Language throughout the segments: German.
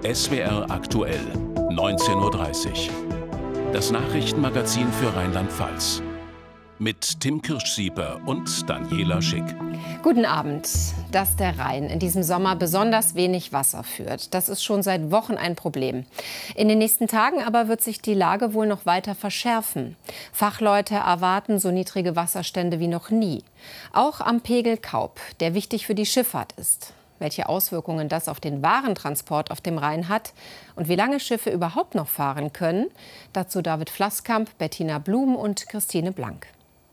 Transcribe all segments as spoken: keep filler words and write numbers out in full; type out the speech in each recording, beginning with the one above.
S W R aktuell, neunzehn Uhr dreißig. Das Nachrichtenmagazin für Rheinland-Pfalz. Mit Tim Kirschsieper und Daniela Schick. Guten Abend. Dass der Rhein in diesem Sommer besonders wenig Wasser führt, das ist schon seit Wochen ein Problem. In den nächsten Tagen aber wird sich die Lage wohl noch weiter verschärfen. Fachleute erwarten so niedrige Wasserstände wie noch nie. Auch am Pegel Kaub, der wichtig für die Schifffahrt ist. Welche Auswirkungen das auf den Warentransport auf dem Rhein hat und wie lange Schiffe überhaupt noch fahren können, dazu David Flasskamp, Bettina Blum und Christine Blank.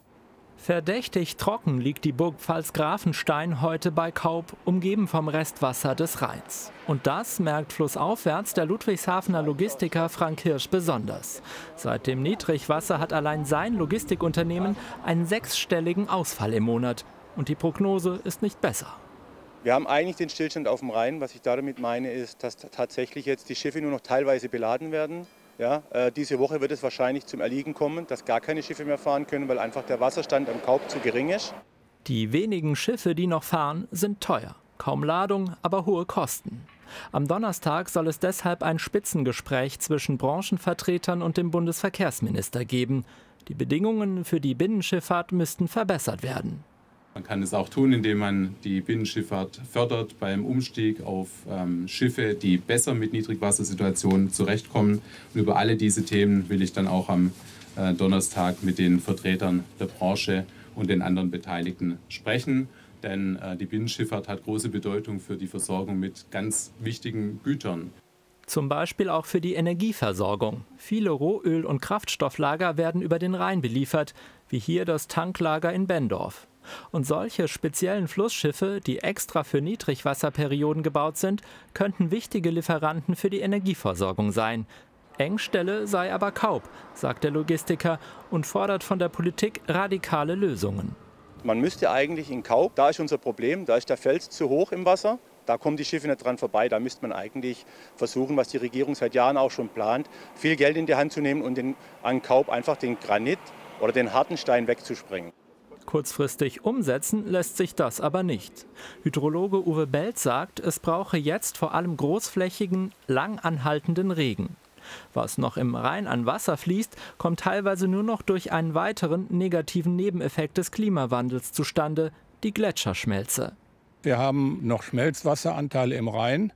Verdächtig trocken liegt die Burg Pfalz-Grafenstein heute bei Kaub, umgeben vom Restwasser des Rheins. Und das merkt flussaufwärts der Ludwigshafener Logistiker Frank Hirsch besonders. Seit dem Niedrigwasser hat allein sein Logistikunternehmen einen sechsstelligen Ausfall im Monat. Und die Prognose ist nicht besser. Wir haben eigentlich den Stillstand auf dem Rhein. Was ich damit meine, ist, dass tatsächlich jetzt die Schiffe nur noch teilweise beladen werden. Ja, äh, diese Woche wird es wahrscheinlich zum Erliegen kommen, dass gar keine Schiffe mehr fahren können, weil einfach der Wasserstand am Kaub zu gering ist. Die wenigen Schiffe, die noch fahren, sind teuer. Kaum Ladung, aber hohe Kosten. Am Donnerstag soll es deshalb ein Spitzengespräch zwischen Branchenvertretern und dem Bundesverkehrsminister geben. Die Bedingungen für die Binnenschifffahrt müssten verbessert werden. Man kann es auch tun, indem man die Binnenschifffahrt fördert beim Umstieg auf ähm, Schiffe, die besser mit Niedrigwassersituationen zurechtkommen. Und über alle diese Themen will ich dann auch am äh, Donnerstag mit den Vertretern der Branche und den anderen Beteiligten sprechen. Denn äh, die Binnenschifffahrt hat große Bedeutung für die Versorgung mit ganz wichtigen Gütern. Zum Beispiel auch für die Energieversorgung. Viele Rohöl- und Kraftstofflager werden über den Rhein beliefert, wie hier das Tanklager in Benndorf. Und solche speziellen Flussschiffe, die extra für Niedrigwasserperioden gebaut sind, könnten wichtige Lieferanten für die Energieversorgung sein. Engstelle sei aber Kaub, sagt der Logistiker und fordert von der Politik radikale Lösungen. Man müsste eigentlich in Kaub, da ist unser Problem, da ist der Fels zu hoch im Wasser. Da kommen die Schiffe nicht dran vorbei. Da müsste man eigentlich versuchen, was die Regierung seit Jahren auch schon plant, viel Geld in die Hand zu nehmen und den, an Kaub einfach den Granit oder den harten Stein wegzusprengen. Kurzfristig umsetzen lässt sich das aber nicht. Hydrologe Uwe Belz sagt, es brauche jetzt vor allem großflächigen, lang anhaltenden Regen. Was noch im Rhein an Wasser fließt, kommt teilweise nur noch durch einen weiteren negativen Nebeneffekt des Klimawandels zustande, die Gletscherschmelze. Wir haben noch Schmelzwasseranteile im Rhein.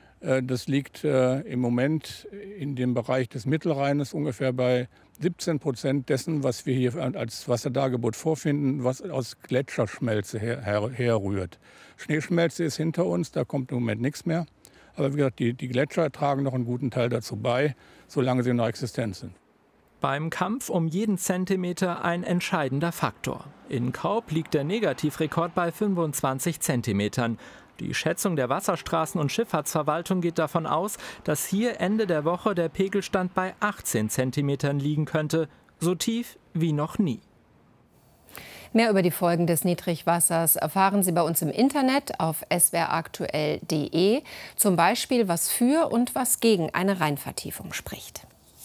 Das liegt im Moment in dem Bereich des Mittelrheines ungefähr bei siebzehn Prozent dessen, was wir hier als Wasserdargebot vorfinden, was aus Gletscherschmelze her, her, herrührt. Schneeschmelze ist hinter uns, da kommt im Moment nichts mehr. Aber wie gesagt, die, die Gletscher tragen noch einen guten Teil dazu bei, solange sie noch existent sind. Beim Kampf um jeden Zentimeter ein entscheidender Faktor. In Kaub liegt der Negativrekord bei fünfundzwanzig Zentimetern. Die Schätzung der Wasserstraßen- und Schifffahrtsverwaltung geht davon aus, dass hier Ende der Woche der Pegelstand bei achtzehn Zentimetern liegen könnte, so tief wie noch nie. Mehr über die Folgen des Niedrigwassers erfahren Sie bei uns im Internet auf s w r aktuell punkt de. Zum Beispiel, was für und was gegen eine Rheinvertiefung spricht.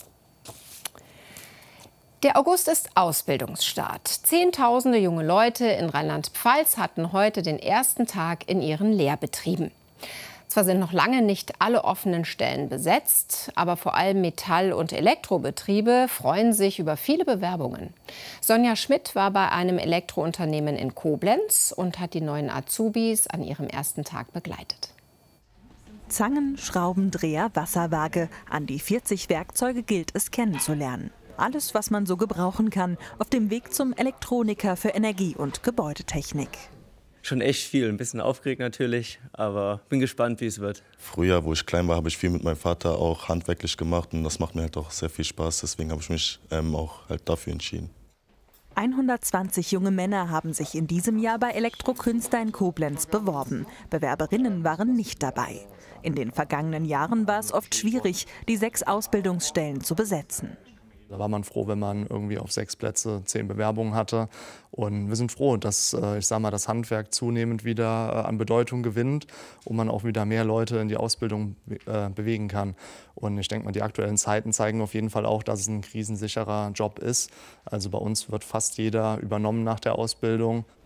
Der August ist Ausbildungsstart. Zehntausende junge Leute in Rheinland-Pfalz hatten heute den ersten Tag in ihren Lehrbetrieben. Zwar sind noch lange nicht alle offenen Stellen besetzt, aber vor allem Metall- und Elektrobetriebe freuen sich über viele Bewerbungen. Sonja Schmidt war bei einem Elektrounternehmen in Koblenz und hat die neuen Azubis an ihrem ersten Tag begleitet. Zangen, Schraubendreher, Wasserwaage. An die vierzig Werkzeuge gilt es kennenzulernen. Alles, was man so gebrauchen kann, auf dem Weg zum Elektroniker für Energie- und Gebäudetechnik. Schon echt viel, ein bisschen aufgeregt natürlich, aber bin gespannt, wie es wird. Früher, wo ich klein war, habe ich viel mit meinem Vater auch handwerklich gemacht und das macht mir halt auch sehr viel Spaß. Deswegen habe ich mich ähm, auch halt dafür entschieden. hundertzwanzig junge Männer haben sich in diesem Jahr bei Elektrokünstler in Koblenz beworben. Bewerberinnen waren nicht dabei. In den vergangenen Jahren war es oft schwierig, die sechs Ausbildungsstellen zu besetzen. Da war man froh, wenn man irgendwie auf sechs Plätze zehn Bewerbungen hatte. Und wir sind froh, dass ich sage mal, das Handwerk zunehmend wieder an Bedeutung gewinnt und man auch wieder mehr Leute in die Ausbildung äh, bewegen kann. Und ich denke mal, die aktuellen Zeiten zeigen auf jeden Fall auch, dass es ein krisensicherer Job ist. Also bei uns wird fast jeder übernommen nach der Ausbildung.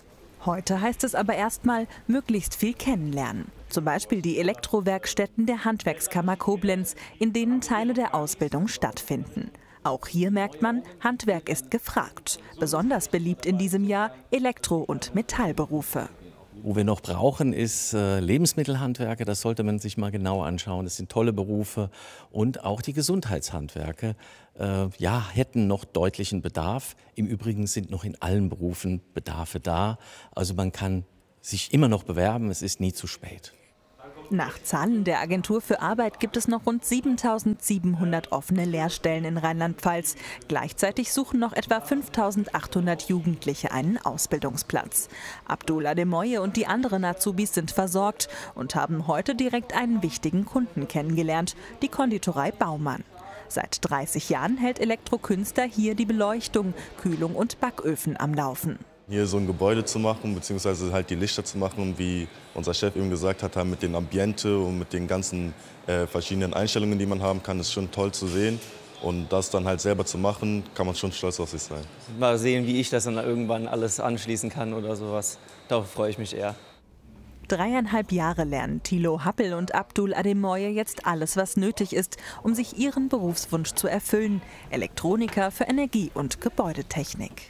Heute heißt es aber erstmal möglichst viel kennenlernen. Zum Beispiel die Elektrowerkstätten der Handwerkskammer Koblenz, in denen Teile der Ausbildung stattfinden. Auch hier merkt man, Handwerk ist gefragt. Besonders beliebt in diesem Jahr Elektro- und Metallberufe. Wo wir noch brauchen, ist äh, Lebensmittelhandwerke. Das sollte man sich mal genau anschauen. Das sind tolle Berufe. Und auch die Gesundheitshandwerke äh, ja, hätten noch deutlichen Bedarf. Im Übrigen sind noch in allen Berufen Bedarfe da. Also man kann sich immer noch bewerben. Es ist nie zu spät. Nach Zahlen der Agentur für Arbeit gibt es noch rund siebentausendsiebenhundert offene Lehrstellen in Rheinland-Pfalz. Gleichzeitig suchen noch etwa fünftausendachthundert Jugendliche einen Ausbildungsplatz. Abdul Ademoye und die anderen Azubis sind versorgt und haben heute direkt einen wichtigen Kunden kennengelernt, die Konditorei Baumann. Seit dreißig Jahren hält Elektro-Künster hier die Beleuchtung, Kühlung und Backöfen am Laufen. Hier so ein Gebäude zu machen, beziehungsweise halt die Lichter zu machen, wie unser Chef eben gesagt hat, mit den Ambiente und mit den ganzen äh, verschiedenen Einstellungen, die man haben kann, ist schon toll zu sehen. Und das dann halt selber zu machen, kann man schon stolz auf sich sein. Mal sehen, wie ich das dann irgendwann alles anschließen kann oder sowas. Darauf freue ich mich eher. Dreieinhalb Jahre lernen Thilo Happel und Abdul Ademoye jetzt alles, was nötig ist, um sich ihren Berufswunsch zu erfüllen. Elektroniker für Energie- und Gebäudetechnik.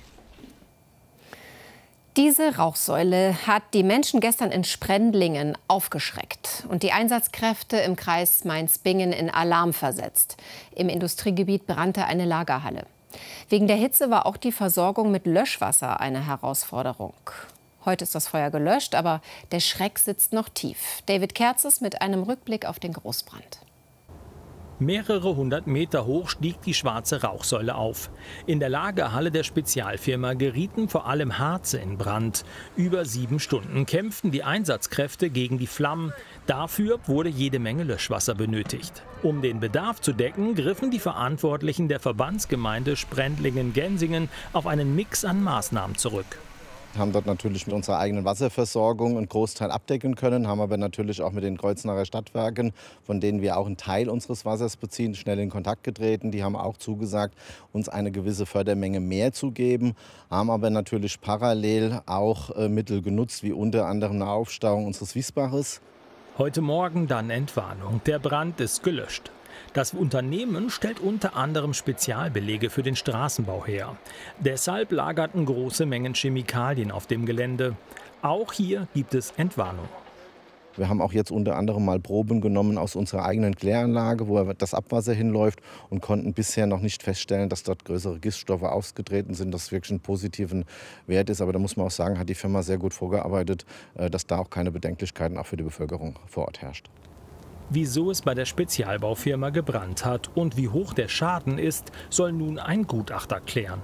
Diese Rauchsäule hat die Menschen gestern in Sprendlingen aufgeschreckt und die Einsatzkräfte im Kreis Mainz-Bingen in Alarm versetzt. Im Industriegebiet brannte eine Lagerhalle. Wegen der Hitze war auch die Versorgung mit Löschwasser eine Herausforderung. Heute ist das Feuer gelöscht, aber der Schreck sitzt noch tief. David Kerzes mit einem Rückblick auf den Großbrand. Mehrere hundert Meter hoch stieg die schwarze Rauchsäule auf. In der Lagerhalle der Spezialfirma gerieten vor allem Harze in Brand. Über sieben Stunden kämpften die Einsatzkräfte gegen die Flammen. Dafür wurde jede Menge Löschwasser benötigt. Um den Bedarf zu decken, griffen die Verantwortlichen der Verbandsgemeinde Sprendlingen-Gensingen auf einen Mix an Maßnahmen zurück. Wir haben dort natürlich mit unserer eigenen Wasserversorgung einen Großteil abdecken können, haben aber natürlich auch mit den Kreuznacher Stadtwerken, von denen wir auch einen Teil unseres Wassers beziehen, schnell in Kontakt getreten. Die haben auch zugesagt, uns eine gewisse Fördermenge mehr zu geben, haben aber natürlich parallel auch äh, Mittel genutzt, wie unter anderem eine Aufstauung unseres Wiesbaches. Heute Morgen dann Entwarnung. Der Brand ist gelöscht. Das Unternehmen stellt unter anderem Spezialbelege für den Straßenbau her. Deshalb lagerten große Mengen Chemikalien auf dem Gelände. Auch hier gibt es Entwarnung. Wir haben auch jetzt unter anderem mal Proben genommen aus unserer eigenen Kläranlage, wo das Abwasser hinläuft, und konnten bisher noch nicht feststellen, dass dort größere Giftstoffe ausgetreten sind, dass wirklich einen positiven Wert ist. Aber da muss man auch sagen, hat die Firma sehr gut vorgearbeitet, dass da auch keine Bedenklichkeiten auch für die Bevölkerung vor Ort herrscht. Wieso es bei der Spezialbaufirma gebrannt hat und wie hoch der Schaden ist, soll nun ein Gutachter klären.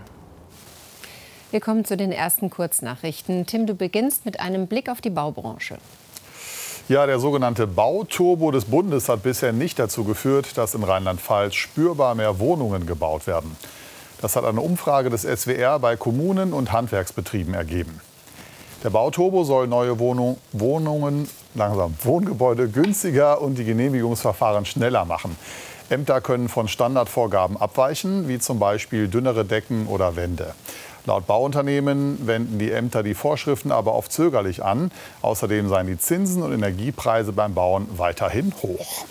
Wir kommen zu den ersten Kurznachrichten. Tim, du beginnst mit einem Blick auf die Baubranche. Ja, der sogenannte Bauturbo des Bundes hat bisher nicht dazu geführt, dass in Rheinland-Pfalz spürbar mehr Wohnungen gebaut werden. Das hat eine Umfrage des S W R bei Kommunen und Handwerksbetrieben ergeben. Der Bauturbo soll neue Wohnung, Wohnungen, langsam Wohngebäude günstiger und die Genehmigungsverfahren schneller machen. Ämter können von Standardvorgaben abweichen, wie zum Beispiel dünnere Decken oder Wände. Laut Bauunternehmen wenden die Ämter die Vorschriften aber oft zögerlich an. Außerdem seien die Zinsen und Energiepreise beim Bauen weiterhin hoch.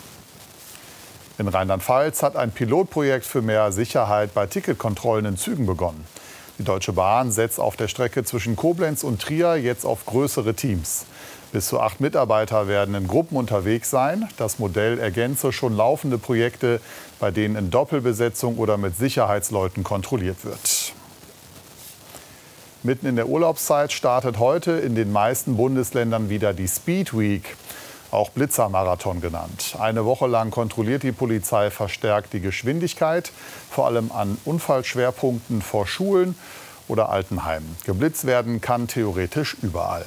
In Rheinland-Pfalz hat ein Pilotprojekt für mehr Sicherheit bei Ticketkontrollen in Zügen begonnen. Die Deutsche Bahn setzt auf der Strecke zwischen Koblenz und Trier jetzt auf größere Teams. Bis zu acht Mitarbeiter werden in Gruppen unterwegs sein. Das Modell ergänze schon laufende Projekte, bei denen in Doppelbesetzung oder mit Sicherheitsleuten kontrolliert wird. Mitten in der Urlaubszeit startet heute in den meisten Bundesländern wieder die Speed Week, auch Blitzermarathon genannt. Eine Woche lang kontrolliert die Polizei verstärkt die Geschwindigkeit, vor allem an Unfallschwerpunkten vor Schulen oder Altenheimen. Geblitzt werden kann theoretisch überall.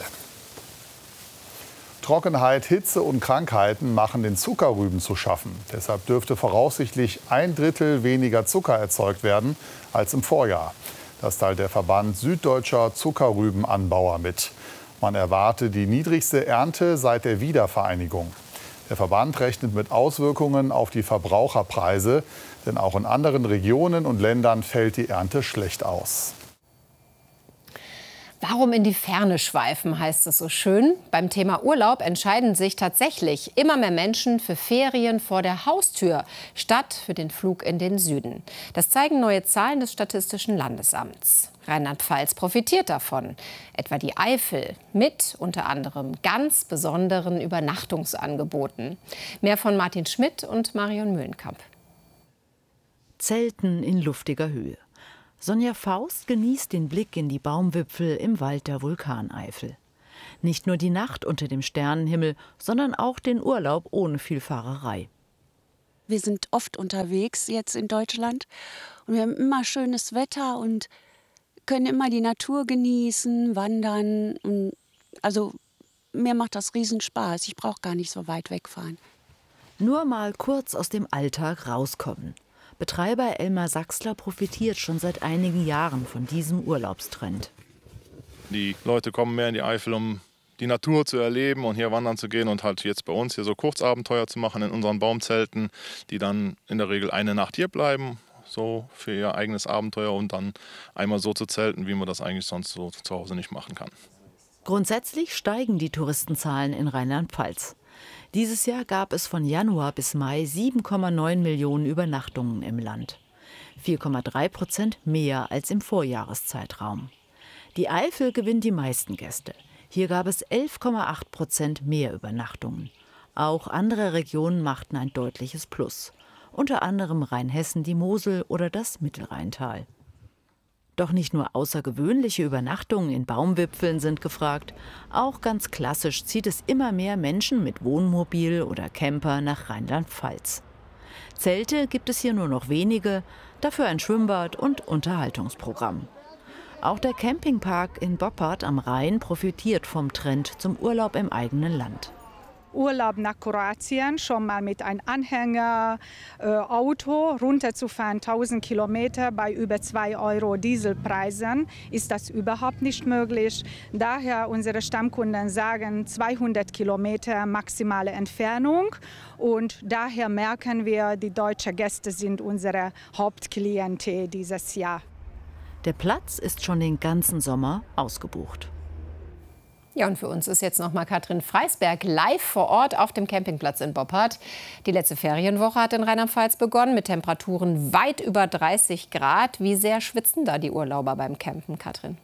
Trockenheit, Hitze und Krankheiten machen den Zuckerrüben zu schaffen. Deshalb dürfte voraussichtlich ein Drittel weniger Zucker erzeugt werden als im Vorjahr. Das teilt der Verband Süddeutscher Zuckerrübenanbauer mit. Man erwarte die niedrigste Ernte seit der Wiedervereinigung. Der Verband rechnet mit Auswirkungen auf die Verbraucherpreise, denn auch in anderen Regionen und Ländern fällt die Ernte schlecht aus. Warum in die Ferne schweifen, heißt es so schön. Beim Thema Urlaub entscheiden sich tatsächlich immer mehr Menschen für Ferien vor der Haustür statt für den Flug in den Süden. Das zeigen neue Zahlen des Statistischen Landesamts. Rheinland-Pfalz profitiert davon. Etwa die Eifel mit unter anderem ganz besonderen Übernachtungsangeboten. Mehr von Martin Schmidt und Marion Mühlenkamp. Zelten in luftiger Höhe. Sonja Faust genießt den Blick in die Baumwipfel im Wald der Vulkaneifel. Nicht nur die Nacht unter dem Sternenhimmel, sondern auch den Urlaub ohne viel Fahrerei. Wir sind oft unterwegs jetzt in Deutschland und wir haben immer schönes Wetter und können immer die Natur genießen, wandern. Und also mir macht das riesen Spaß. Ich brauche gar nicht so weit wegfahren. Nur mal kurz aus dem Alltag rauskommen. Betreiber Elmar Sachsler profitiert schon seit einigen Jahren von diesem Urlaubstrend. Die Leute kommen mehr in die Eifel, um die Natur zu erleben und hier wandern zu gehen und halt jetzt bei uns hier so Kurzabenteuer zu machen in unseren Baumzelten, die dann in der Regel eine Nacht hier bleiben, so für ihr eigenes Abenteuer und dann einmal so zu zelten, wie man das eigentlich sonst so zu Hause nicht machen kann. Grundsätzlich steigen die Touristenzahlen in Rheinland-Pfalz. Dieses Jahr gab es von Januar bis Mai sieben Komma neun Millionen Übernachtungen im Land. vier Komma drei Prozent mehr als im Vorjahreszeitraum. Die Eifel gewinnt die meisten Gäste. Hier gab es elf Komma acht Prozent mehr Übernachtungen. Auch andere Regionen machten ein deutliches Plus. Unter anderem Rheinhessen, die Mosel oder das Mittelrheintal. Doch nicht nur außergewöhnliche Übernachtungen in Baumwipfeln sind gefragt. Auch ganz klassisch zieht es immer mehr Menschen mit Wohnmobil oder Camper nach Rheinland-Pfalz. Zelte gibt es hier nur noch wenige, dafür ein Schwimmbad und Unterhaltungsprogramm. Auch der Campingpark in Boppard am Rhein profitiert vom Trend zum Urlaub im eigenen Land. Urlaub nach Kroatien, schon mal mit einem Anhänger, äh, Auto runterzufahren, tausend Kilometer bei über zwei Euro Dieselpreisen, ist das überhaupt nicht möglich. Daher unsere Stammkunden sagen zweihundert Kilometer maximale Entfernung und daher merken wir, die deutschen Gäste sind unsere Hauptklientel dieses Jahr. Der Platz ist schon den ganzen Sommer ausgebucht. Ja, und für uns ist jetzt noch mal Katrin Freisberg live vor Ort auf dem Campingplatz in Boppard. Die letzte Ferienwoche hat in Rheinland-Pfalz begonnen mit Temperaturen weit über dreißig Grad. Wie sehr schwitzen da die Urlauber beim Campen, Katrin?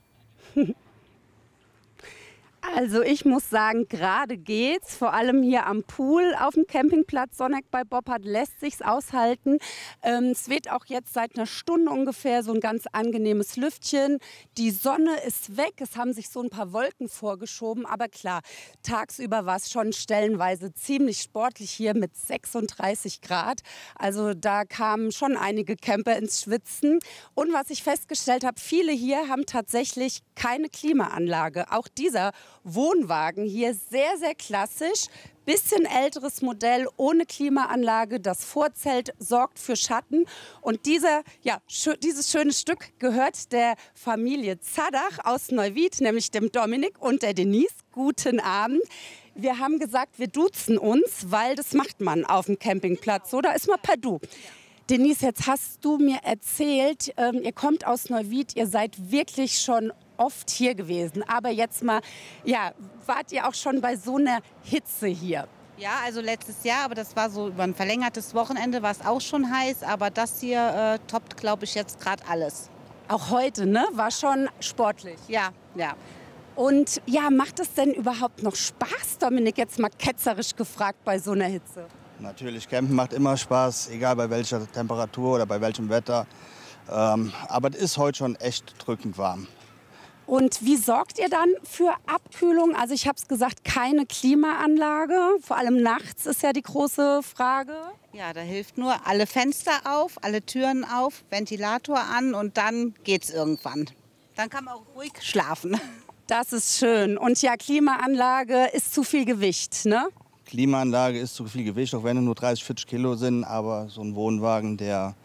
Also ich muss sagen, gerade geht's. Vor allem hier am Pool auf dem Campingplatz Sonneck bei Boppard lässt sich's aushalten. Ähm, es weht auch jetzt seit einer Stunde ungefähr so ein ganz angenehmes Lüftchen. Die Sonne ist weg. Es haben sich so ein paar Wolken vorgeschoben. Aber klar, tagsüber war es schon stellenweise ziemlich sportlich hier mit sechsunddreißig Grad. Also da kamen schon einige Camper ins Schwitzen. Und was ich festgestellt habe, viele hier haben tatsächlich keine Klimaanlage. Auch dieser Wohnwagen hier sehr, sehr klassisch. Bisschen älteres Modell ohne Klimaanlage. Das Vorzelt sorgt für Schatten. Und dieser, ja, schö dieses schöne Stück gehört der Familie Zadach aus Neuwied, nämlich dem Dominik und der Denise. Guten Abend. Wir haben gesagt, wir duzen uns, weil das macht man auf dem Campingplatz. So, da ist man per Du. Denise, jetzt hast du mir erzählt, ähm, ihr kommt aus Neuwied, ihr seid wirklich schon oft hier gewesen. Aber jetzt mal, ja, wart ihr auch schon bei so einer Hitze hier? Ja, also letztes Jahr, aber das war so über ein verlängertes Wochenende, war es auch schon heiß. Aber das hier äh, toppt, glaube ich, jetzt gerade alles. Auch heute, ne? War schon sportlich. Ja, ja. Und ja, macht es denn überhaupt noch Spaß, Dominik, jetzt mal ketzerisch gefragt bei so einer Hitze? Natürlich, Campen macht immer Spaß, egal bei welcher Temperatur oder bei welchem Wetter. Ähm, aber es ist heute schon echt drückend warm. Und wie sorgt ihr dann für Abkühlung? Also ich habe es gesagt, keine Klimaanlage, vor allem nachts ist ja die große Frage. Ja, da hilft nur alle Fenster auf, alle Türen auf, Ventilator an und dann geht's irgendwann. Dann kann man auch ruhig schlafen. Das ist schön. Und ja, Klimaanlage ist zu viel Gewicht, ne? Klimaanlage ist zu viel Gewicht, auch wenn es nur dreißig, vierzig Kilo sind. Aber so ein Wohnwagen, der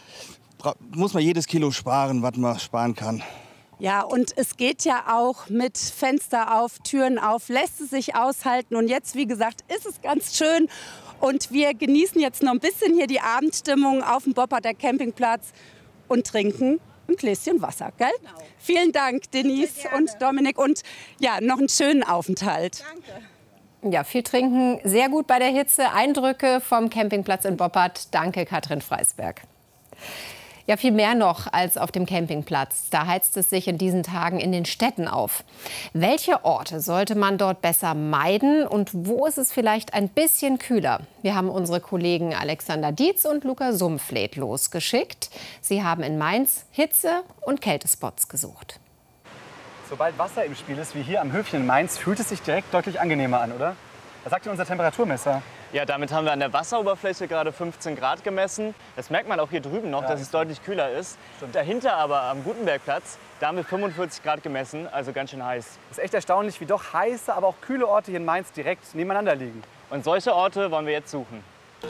muss man jedes Kilo sparen, was man sparen kann. Ja, und es geht ja auch mit Fenster auf, Türen auf, lässt es sich aushalten. Und jetzt, wie gesagt, ist es ganz schön. Und wir genießen jetzt noch ein bisschen hier die Abendstimmung auf dem Bopparder Campingplatz und trinken ein Gläschen Wasser, gell? Genau. Vielen Dank, Denise und Dominik. Und ja, noch einen schönen Aufenthalt. Danke. Ja, viel trinken, sehr gut bei der Hitze. Eindrücke vom Campingplatz in Boppard. Danke, Katrin Freisberg. Ja, viel mehr noch als auf dem Campingplatz. Da heizt es sich in diesen Tagen in den Städten auf. Welche Orte sollte man dort besser meiden und wo ist es vielleicht ein bisschen kühler? Wir haben unsere Kollegen Alexander Dietz und Luca Sumpfleth losgeschickt. Sie haben in Mainz Hitze- und Kältespots gesucht. Sobald Wasser im Spiel ist, wie hier am Höfchen in Mainz, fühlt es sich direkt deutlich angenehmer an, oder? Was sagt denn unser Temperaturmesser? Ja, damit haben wir an der Wasseroberfläche gerade fünfzehn Grad gemessen. Das merkt man auch hier drüben noch, ja, dass es deutlich kühler ist. Stimmt. Dahinter aber am Gutenbergplatz, da haben wir fünfundvierzig Grad gemessen, also ganz schön heiß. Es ist echt erstaunlich, wie doch heiße, aber auch kühle Orte hier in Mainz direkt nebeneinander liegen. Und solche Orte wollen wir jetzt suchen.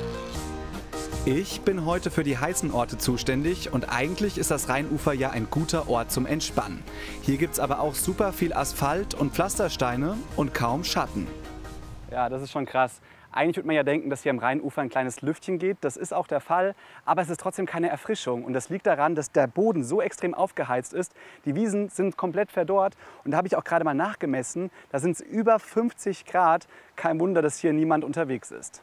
Ich bin heute für die heißen Orte zuständig und eigentlich ist das Rheinufer ja ein guter Ort zum Entspannen. Hier gibt es aber auch super viel Asphalt und Pflastersteine und kaum Schatten. Ja, das ist schon krass. Eigentlich würde man ja denken, dass hier am Rheinufer ein kleines Lüftchen geht. Das ist auch der Fall, aber es ist trotzdem keine Erfrischung. Und das liegt daran, dass der Boden so extrem aufgeheizt ist. Die Wiesen sind komplett verdorrt. Und da habe ich auch gerade mal nachgemessen. Da sind es über fünfzig Grad. Kein Wunder, dass hier niemand unterwegs ist.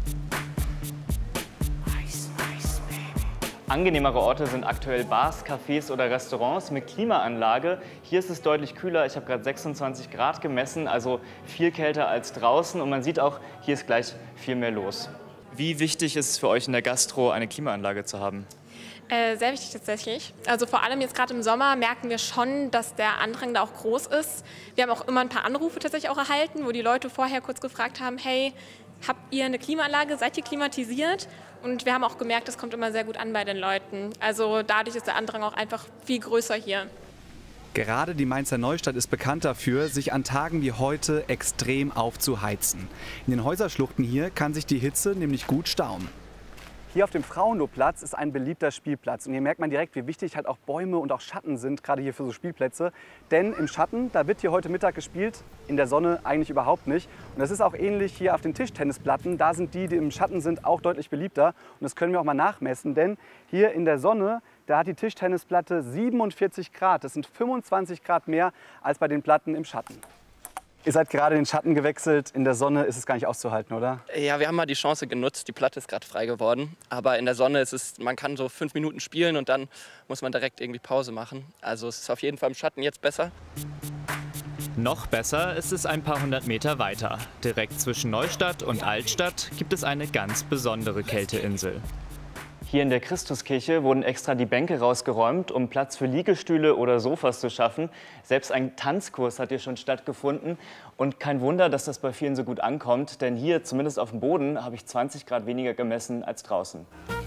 Angenehmere Orte sind aktuell Bars, Cafés oder Restaurants mit Klimaanlage. Hier ist es deutlich kühler. Ich habe gerade sechsundzwanzig Grad gemessen, also viel kälter als draußen. Und man sieht auch, hier ist gleich viel mehr los. Wie wichtig ist es für euch in der Gastro, eine Klimaanlage zu haben? Äh, sehr wichtig tatsächlich. Also vor allem jetzt gerade im Sommer merken wir schon, dass der Andrang da auch groß ist. Wir haben auch immer ein paar Anrufe tatsächlich auch erhalten, wo die Leute vorher kurz gefragt haben, hey, habt ihr eine Klimaanlage, seid ihr klimatisiert? Und wir haben auch gemerkt, das kommt immer sehr gut an bei den Leuten. Also dadurch ist der Andrang auch einfach viel größer hier. Gerade die Mainzer Neustadt ist bekannt dafür, sich an Tagen wie heute extrem aufzuheizen. In den Häuserschluchten hier kann sich die Hitze nämlich gut stauen. Hier auf dem Frauenlobplatz ist ein beliebter Spielplatz. Und hier merkt man direkt, wie wichtig halt auch Bäume und auch Schatten sind, gerade hier für so Spielplätze. Denn im Schatten, da wird hier heute Mittag gespielt, in der Sonne eigentlich überhaupt nicht. Und das ist auch ähnlich hier auf den Tischtennisplatten. Da sind die, die im Schatten sind, auch deutlich beliebter. Und das können wir auch mal nachmessen, denn hier in der Sonne, da hat die Tischtennisplatte siebenundvierzig Grad. Das sind fünfundzwanzig Grad mehr als bei den Platten im Schatten. Ihr seid gerade in den Schatten gewechselt. In der Sonne ist es gar nicht auszuhalten, oder? Ja, wir haben mal die Chance genutzt. Die Platte ist gerade frei geworden. Aber in der Sonne ist es, man kann so fünf Minuten spielen und dann muss man direkt irgendwie Pause machen. Also es ist auf jeden Fall im Schatten jetzt besser. Noch besser ist es ein paar hundert Meter weiter. Direkt zwischen Neustadt und Altstadt gibt es eine ganz besondere Kälteinsel. Hier in der Christuskirche wurden extra die Bänke rausgeräumt, um Platz für Liegestühle oder Sofas zu schaffen. Selbst ein Tanzkurs hat hier schon stattgefunden. Und kein Wunder, dass das bei vielen so gut ankommt, denn hier, zumindest auf dem Boden, habe ich zwanzig Grad weniger gemessen als draußen.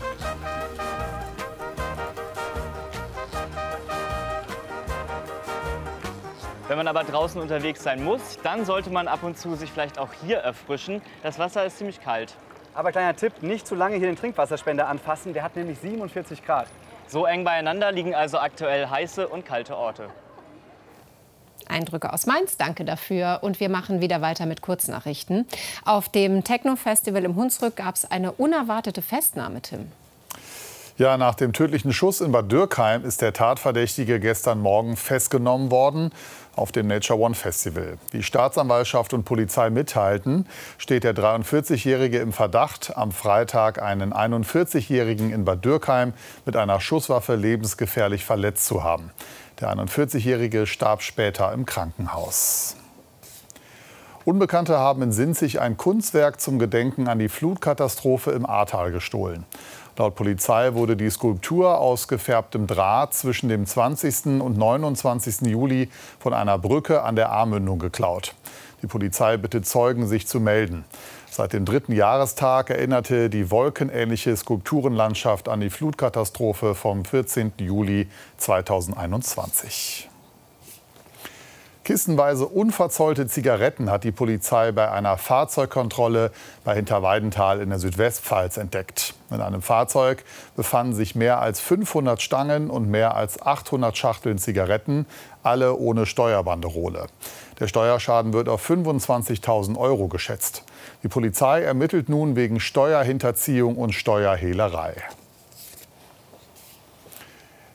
Wenn man aber draußen unterwegs sein muss, dann sollte man ab und zu sich vielleicht auch hier erfrischen. Das Wasser ist ziemlich kalt. Aber kleiner Tipp, nicht zu lange hier den Trinkwasserspender anfassen, der hat nämlich siebenundvierzig Grad. So eng beieinander liegen also aktuell heiße und kalte Orte. Eindrücke aus Mainz, danke dafür. Und wir machen wieder weiter mit Kurznachrichten. Auf dem Techno-Festival im Hunsrück gab es eine unerwartete Festnahme, Tim. Ja, nach dem tödlichen Schuss in Bad Dürkheim ist der Tatverdächtige gestern Morgen festgenommen worden auf dem Nature One Festival. Wie Staatsanwaltschaft und Polizei mitteilten, steht der dreiundvierzigjährige im Verdacht, am Freitag einen einundvierzigjährigen in Bad Dürkheim mit einer Schusswaffe lebensgefährlich verletzt zu haben. Der einundvierzigjährige starb später im Krankenhaus. Unbekannte haben in Sinzig ein Kunstwerk zum Gedenken an die Flutkatastrophe im Ahrtal gestohlen. Laut Polizei wurde die Skulptur aus gefärbtem Draht zwischen dem zwanzigsten und neunundzwanzigsten Juli von einer Brücke an der Ahrmündung geklaut. Die Polizei bittet Zeugen, sich zu melden. Seit dem dritten Jahrestag erinnerte die wolkenähnliche Skulpturenlandschaft an die Flutkatastrophe vom vierzehnten Juli zweitausendeinundzwanzig. Kistenweise unverzollte Zigaretten hat die Polizei bei einer Fahrzeugkontrolle bei Hinterweidenthal in der Südwestpfalz entdeckt. In einem Fahrzeug befanden sich mehr als fünfhundert Stangen und mehr als achthundert Schachteln Zigaretten, alle ohne Steuerbanderole. Der Steuerschaden wird auf fünfundzwanzigtausend Euro geschätzt. Die Polizei ermittelt nun wegen Steuerhinterziehung und Steuerhehlerei.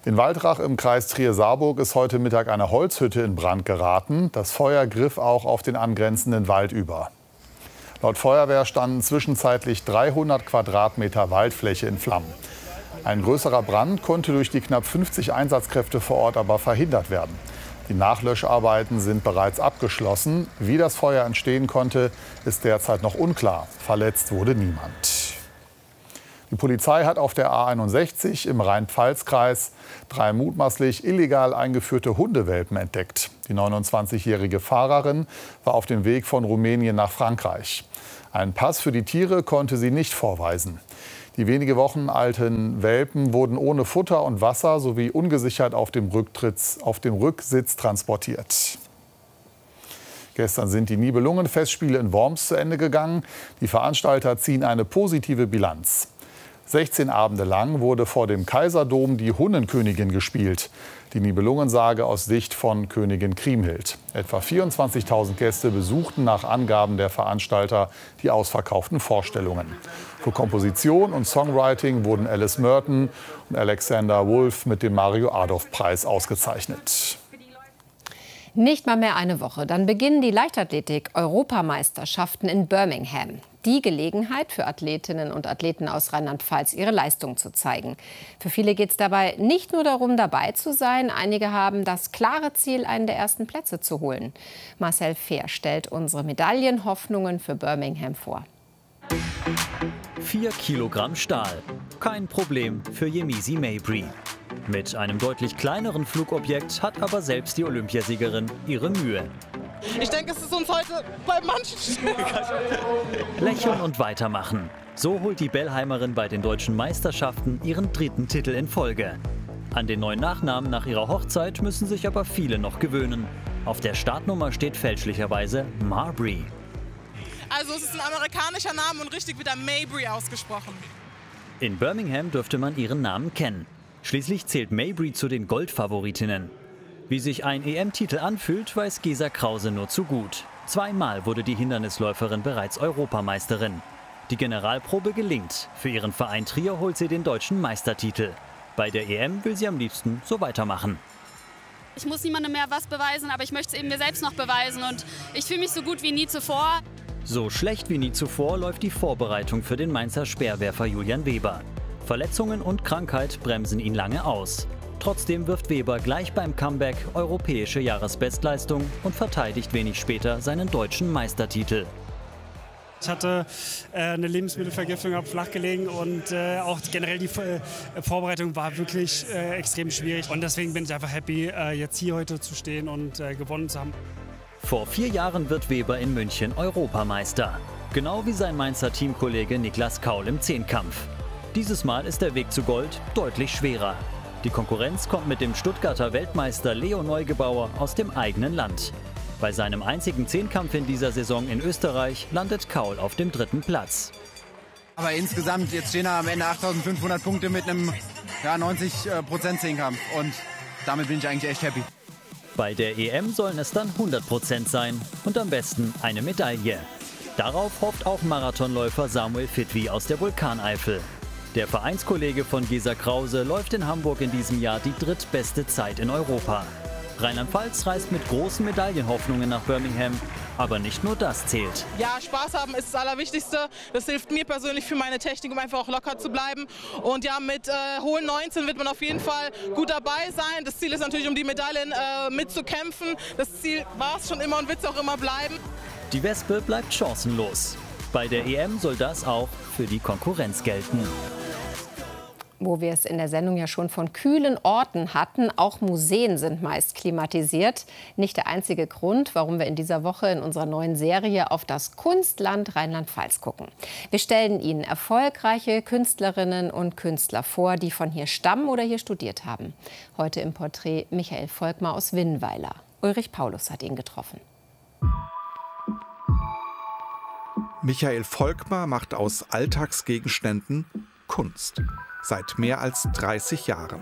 In Waldrach im Kreis Trier-Saarburg ist heute Mittag eine Holzhütte in Brand geraten. Das Feuer griff auch auf den angrenzenden Wald über. Laut Feuerwehr standen zwischenzeitlich dreihundert Quadratmeter Waldfläche in Flammen. Ein größerer Brand konnte durch die knapp fünfzig Einsatzkräfte vor Ort aber verhindert werden. Die Nachlöscharbeiten sind bereits abgeschlossen. Wie das Feuer entstehen konnte, ist derzeit noch unklar. Verletzt wurde niemand. Die Polizei hat auf der A einundsechzig im Rhein-Pfalz-Kreis drei mutmaßlich illegal eingeführte Hundewelpen entdeckt. Die neunundzwanzigjährige Fahrerin war auf dem Weg von Rumänien nach Frankreich. Einen Pass für die Tiere konnte sie nicht vorweisen. Die wenige Wochen alten Welpen wurden ohne Futter und Wasser sowie ungesichert auf dem, Rücktritts, auf dem Rücksitz transportiert. Gestern sind die Nibelungen-Festspiele in Worms zu Ende gegangen. Die Veranstalter ziehen eine positive Bilanz. sechzehn Abende lang wurde vor dem Kaiserdom die Hunnenkönigin gespielt. Die Nibelungensage aus Sicht von Königin Kriemhild. Etwa vierundzwanzigtausend Gäste besuchten nach Angaben der Veranstalter die ausverkauften Vorstellungen. Für Komposition und Songwriting wurden Alice Merton und Alexander Wolf mit dem Mario-Adolf-Preis ausgezeichnet. Nicht mal mehr eine Woche, dann beginnen die Leichtathletik-Europameisterschaften in Birmingham. Die Gelegenheit für Athletinnen und Athleten aus Rheinland-Pfalz, ihre Leistung zu zeigen. Für viele geht es dabei nicht nur darum, dabei zu sein. Einige haben das klare Ziel, einen der ersten Plätze zu holen. Marcel Fehr stellt unsere Medaillenhoffnungen für Birmingham vor. Vier Kilogramm Stahl. Kein Problem für Yemisi Mabry. Mit einem deutlich kleineren Flugobjekt hat aber selbst die Olympiasiegerin ihre Mühe. Ich denke, es ist uns heute bei manchen schwieriger. Lächeln und weitermachen. So holt die Bellheimerin bei den deutschen Meisterschaften ihren dritten Titel in Folge. An den neuen Nachnamen nach ihrer Hochzeit müssen sich aber viele noch gewöhnen. Auf der Startnummer steht fälschlicherweise Mabry. Also es ist ein amerikanischer Name und richtig wieder Mabry ausgesprochen. In Birmingham dürfte man ihren Namen kennen. Schließlich zählt Mabry zu den Goldfavoritinnen. Wie sich ein E M-Titel anfühlt, weiß Gesa Krause nur zu gut. Zweimal wurde die Hindernisläuferin bereits Europameisterin. Die Generalprobe gelingt. Für ihren Verein Trier holt sie den deutschen Meistertitel. Bei der E M will sie am liebsten so weitermachen. Ich muss niemandem mehr was beweisen, aber ich möchte es eben mir selbst noch beweisen. Und ich fühle mich so gut wie nie zuvor. So schlecht wie nie zuvor läuft die Vorbereitung für den Mainzer Speerwerfer Julian Weber. Verletzungen und Krankheit bremsen ihn lange aus. Trotzdem wirft Weber gleich beim Comeback europäische Jahresbestleistung und verteidigt wenig später seinen deutschen Meistertitel. Ich hatte äh, eine Lebensmittelvergiftung, habe flach gelegen und äh, auch generell die äh, Vorbereitung war wirklich äh, extrem schwierig. Und deswegen bin ich einfach happy, äh, jetzt hier heute zu stehen und äh, gewonnen zu haben. Vor vier Jahren wird Weber in München Europameister. Genau wie sein Mainzer Teamkollege Niklas Kaul im Zehnkampf. Dieses Mal ist der Weg zu Gold deutlich schwerer. Die Konkurrenz kommt mit dem Stuttgarter Weltmeister Leo Neugebauer aus dem eigenen Land. Bei seinem einzigen Zehnkampf in dieser Saison in Österreich landet Kaul auf dem dritten Platz. Aber insgesamt, jetzt stehen da am Ende achttausendfünfhundert Punkte mit einem ja, neunzig Prozent Zehnkampf. Und damit bin ich eigentlich echt happy. Bei der E M sollen es dann hundert Prozent sein und am besten eine Medaille. Darauf hofft auch Marathonläufer Samuel Fitwi aus der Vulkaneifel. Der Vereinskollege von Gesa Krause läuft in Hamburg in diesem Jahr die drittbeste Zeit in Europa. Rheinland-Pfalz reist mit großen Medaillenhoffnungen nach Birmingham. Aber nicht nur das zählt. Ja, Spaß haben ist das Allerwichtigste. Das hilft mir persönlich für meine Technik, um einfach auch locker zu bleiben. Und ja, mit äh, hohen neunzehn wird man auf jeden Fall gut dabei sein. Das Ziel ist natürlich, um die Medaillen äh, mitzukämpfen. Das Ziel war es schon immer und wird es auch immer bleiben. Die Wespe bleibt chancenlos. Bei der E M soll das auch für die Konkurrenz gelten. Wo wir es in der Sendung ja schon von kühlen Orten hatten, auch Museen sind meist klimatisiert. Nicht der einzige Grund, warum wir in dieser Woche in unserer neuen Serie auf das Kunstland Rheinland-Pfalz gucken. Wir stellen Ihnen erfolgreiche Künstlerinnen und Künstler vor, die von hier stammen oder hier studiert haben. Heute im Porträt Michael Volkmar aus Winnweiler. Ulrich Paulus hat ihn getroffen. Michael Volkmar macht aus Alltagsgegenständen Kunst. Seit mehr als dreißig Jahren.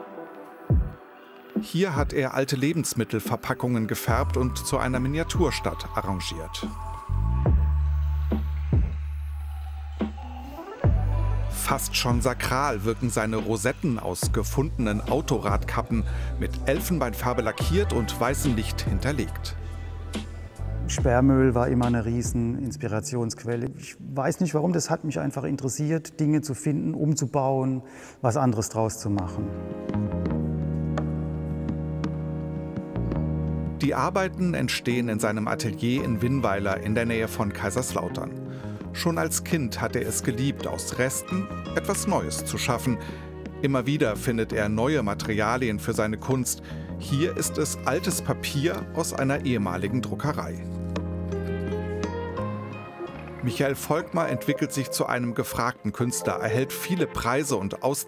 Hier hat er alte Lebensmittelverpackungen gefärbt und zu einer Miniaturstadt arrangiert. Fast schon sakral wirken seine Rosetten aus gefundenen Autoradkappen, mit Elfenbeinfarbe lackiert und weißem Licht hinterlegt. Sperrmüll war immer eine riesen Inspirationsquelle. Ich weiß nicht warum, das hat mich einfach interessiert, Dinge zu finden, umzubauen, was anderes draus zu machen. Die Arbeiten entstehen in seinem Atelier in Winnweiler in der Nähe von Kaiserslautern. Schon als Kind hat er es geliebt, aus Resten etwas Neues zu schaffen. Immer wieder findet er neue Materialien für seine Kunst. Hier ist es altes Papier aus einer ehemaligen Druckerei. Michael Volkmar entwickelt sich zu einem gefragten Künstler, erhält viele Preise und Auszeichnungen.